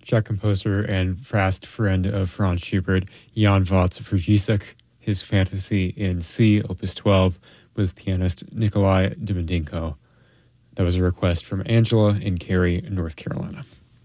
Czech composer and fast friend of Franz Schubert, Jan Watts-Wojciech, his Fantasy in C, Opus 12, with pianist Nikolai Demidенko. That was a request from Angela in Cary, North Carolina.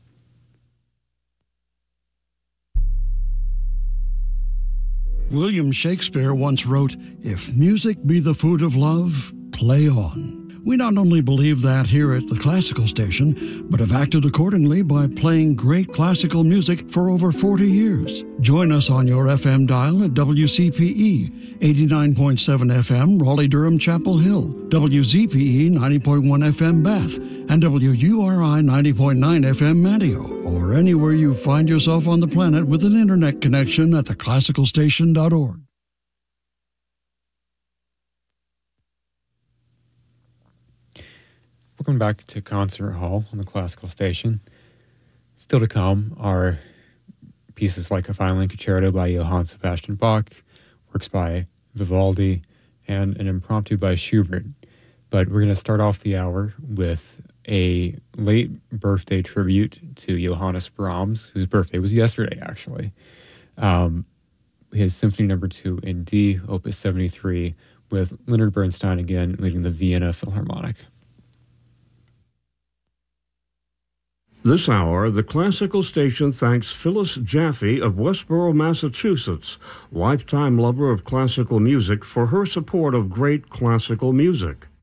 William Shakespeare once wrote, "If music be the food of love, play on." We not only believe that here at the Classical Station, but have acted accordingly by playing great classical music for over 40 years. Join us on your FM dial at WCPE 89.7 FM Raleigh-Durham Chapel Hill, WZPE 90.1 FM Bath, and WURI 90.9 FM Manteo, or anywhere you find yourself on the planet with an internet connection at theclassicalstation.org. Welcome back to Concert Hall on the Classical Station. Still to come are pieces like a violin concerto by Johann Sebastian Bach, works by Vivaldi, and an impromptu by Schubert. But we're going to start off the hour with a late birthday tribute to Johannes Brahms, whose birthday was yesterday, actually. His Symphony No. 2 in D, Opus 73, with Leonard Bernstein again leading the Vienna Philharmonic. This hour, the Classical Station thanks Phyllis Jaffe of Westborough, Massachusetts, lifetime lover of classical music, for her support of great classical music.